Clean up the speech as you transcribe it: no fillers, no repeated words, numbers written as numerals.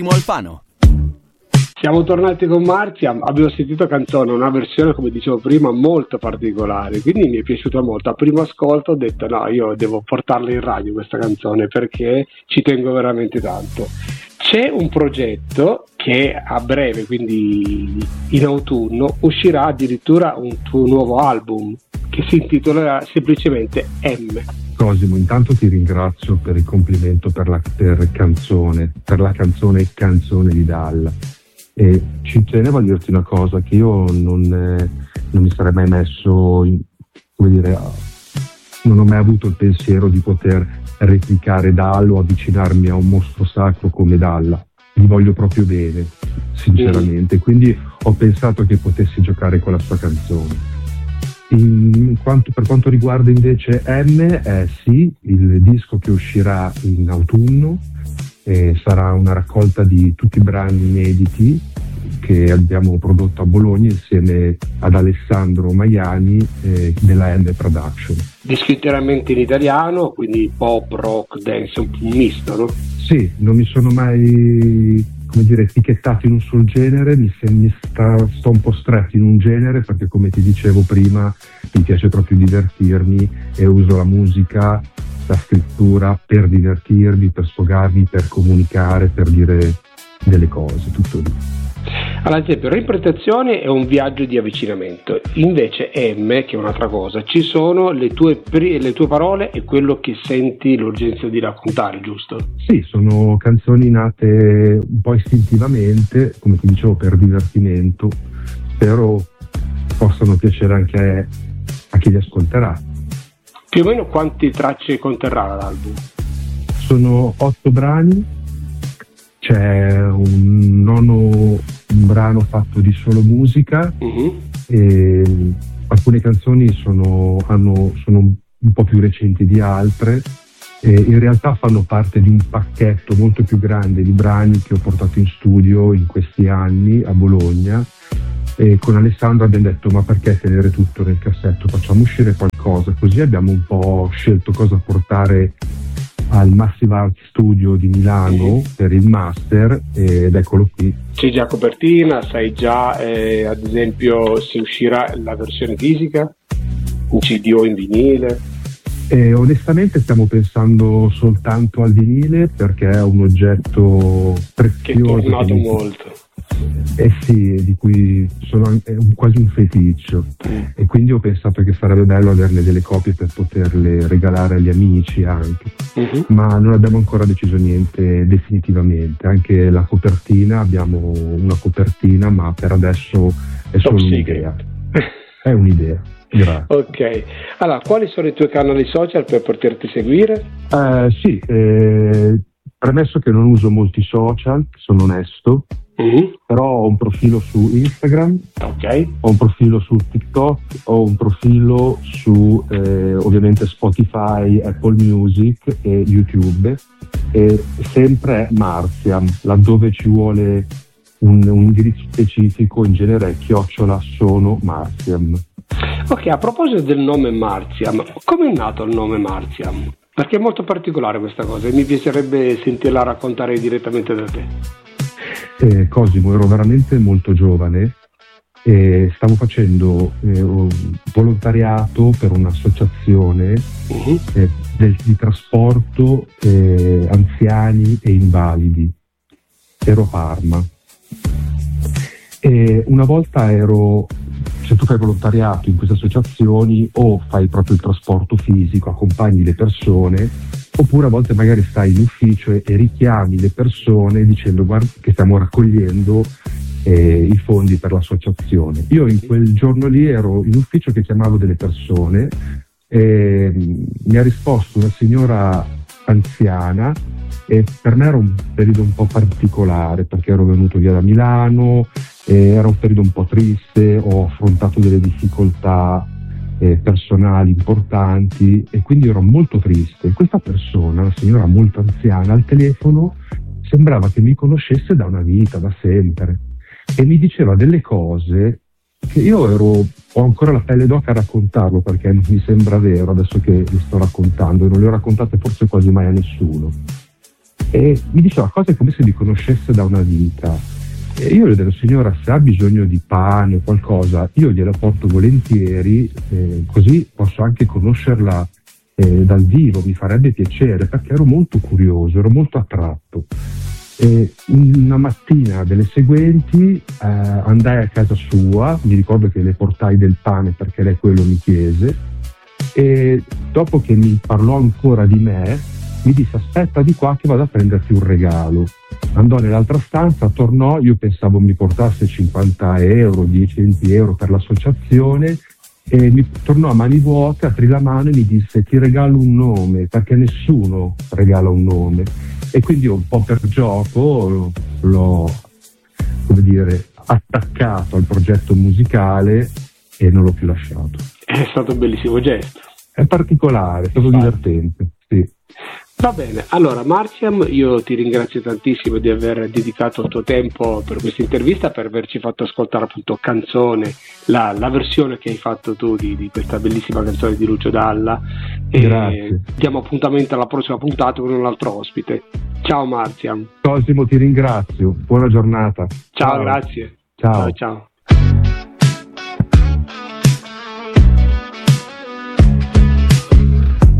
Alfano. Siamo tornati con Marziam, abbiamo sentito canzone, una versione, come dicevo prima, molto particolare, quindi mi è piaciuta molto. A primo ascolto ho detto no, io devo portarla in radio questa canzone perché ci tengo veramente tanto. C'è un progetto che a breve, quindi in autunno, uscirà addirittura un tuo nuovo album che si intitolerà semplicemente M. Cosimo, intanto ti ringrazio per il complimento per la canzone di Dalla. E ci tenevo a dirti una cosa, che io non mi sarei mai messo, non ho mai avuto il pensiero di poter replicare Dalla o avvicinarmi a un mostro sacro come Dalla. Gli voglio proprio bene, sinceramente, quindi ho pensato che potessi giocare con la sua canzone. Per quanto riguarda invece M, sì, il disco che uscirà in autunno sarà una raccolta di tutti i brani inediti che abbiamo prodotto a Bologna insieme ad Alessandro Maiani della M Production. Disco interamente in italiano, quindi pop, rock, dance, un misto, no? Sì, non mi sono mai etichettato in un solo genere, sto un po' stretto in un genere perché, come ti dicevo prima, mi piace proprio divertirmi e uso la musica, la scrittura per divertirmi, per sfogarmi, per comunicare, per dire delle cose, tutto lì. Ad esempio, l'interpretazione è un viaggio di avvicinamento, invece M, che è un'altra cosa, ci sono le tue parole e quello che senti l'urgenza di raccontare, giusto? Sì, sono canzoni nate un po' istintivamente, come ti dicevo, per divertimento, spero possano piacere anche a chi li ascolterà. Più o meno quante tracce conterrà l'album? Sono 8 brani, c'è un brano fatto di solo musica, e alcune canzoni sono un po' più recenti di altre, e in realtà fanno parte di un pacchetto molto più grande di brani che ho portato in studio in questi anni a Bologna, e con Alessandro abbiamo detto ma perché tenere tutto nel cassetto, facciamo uscire qualcosa, così abbiamo un po' scelto cosa portare al Massive Art Studio di Milano per il master, ed eccolo qui. C'è già copertina, sai già ad esempio se uscirà la versione fisica, in CD o in vinile? Onestamente stiamo pensando soltanto al vinile perché è un oggetto prezioso che è tornato molto. Sì, di cui è quasi un feticcio, e quindi ho pensato che sarebbe bello averne delle copie per poterle regalare agli amici anche, ma non abbiamo ancora deciso niente definitivamente. Anche la copertina, abbiamo una copertina, ma per adesso è solo un'idea. È un'idea. Grazie. Ok, allora quali sono i tuoi canali social per poterti seguire? Sì, premesso che non uso molti social, sono onesto, però ho un profilo su Instagram, ho un profilo su TikTok, ho un profilo su ovviamente Spotify, Apple Music e YouTube, e sempre Marziam, laddove ci vuole un indirizzo specifico, in genere @sono Marziam. Ok, a proposito del nome Marziam, come è nato il nome Marziam? Perché è molto particolare questa cosa e mi piacerebbe sentirla raccontare direttamente da te. Cosimo, ero veramente molto giovane e stavo facendo volontariato per un'associazione di trasporto anziani e invalidi. Ero a Parma e una volta se tu fai volontariato in queste associazioni o fai proprio il trasporto fisico, accompagni le persone, oppure a volte magari stai in ufficio e richiami le persone dicendo guarda che stiamo raccogliendo i fondi per l'associazione. Io in quel giorno lì ero in ufficio che chiamavo delle persone e mi ha risposto una signora anziana, e per me era un periodo un po' particolare perché ero venuto via da Milano, era un periodo un po' triste, ho affrontato delle difficoltà personali importanti e quindi ero molto triste. Questa persona, una signora molto anziana, al telefono sembrava che mi conoscesse da una vita, da sempre, e mi diceva delle cose che io ho ancora la pelle d'oca a raccontarlo perché non mi sembra vero adesso che li sto raccontando, e non le ho raccontate forse quasi mai a nessuno. e mi diceva cose come se mi conoscesse da una vita. E io gli ho detto: signora, se ha bisogno di pane o qualcosa, io gliela porto volentieri, così posso anche conoscerla dal vivo, mi farebbe piacere, perché ero molto curioso, ero molto attratto. Una mattina delle seguenti andai a casa sua, mi ricordo che le portai del pane perché lei quello mi chiese, e dopo che mi parlò ancora di me mi disse: aspetta di qua che vado a prenderti un regalo. Andò nell'altra stanza, tornò, io pensavo mi portasse 50 euro, 10 euro per l'associazione, e mi tornò a mani vuote, aprì la mano e mi disse: ti regalo un nome, perché nessuno regala un nome. E quindi un po' per gioco l'ho, come dire, attaccato al progetto musicale e non l'ho più lasciato. È stato un bellissimo gesto. È particolare, è stato divertente, sì. Va bene, allora Marciam, io ti ringrazio tantissimo di aver dedicato il tuo tempo per questa intervista, per averci fatto ascoltare appunto Canzone, la versione che hai fatto tu di questa bellissima canzone di Lucio Dalla. Grazie. Diamo appuntamento alla prossima puntata con un altro ospite. Ciao Marciam. Cosimo, ti ringrazio, buona giornata. Ciao. Grazie. Ciao. Ciao.